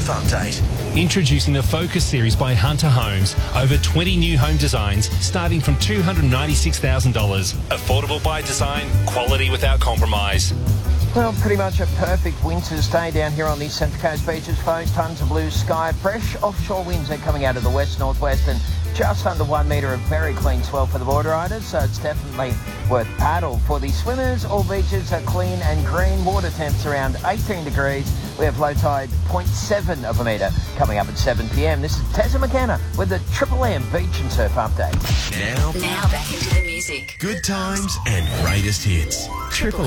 update. Introducing the Focus series by Hunter Homes. Over 20 new home designs starting from $296,000. Affordable by design, quality without compromise. Well, pretty much a perfect winter's day down here on the Central Coast beaches, folks. Tons of blue sky. Fresh offshore winds are coming out of the west-northwest and just under 1 metre of very clean swell for the border riders, so it's definitely worth paddle. For the swimmers, all beaches are clean and green. Water temps around 18 degrees. We have low tide 0.7 of a metre coming up at 7 p.m. This is Tessa McKenna with the Triple M Beach and Surf Update. Now Now back into the music. good times and greatest hits. Triple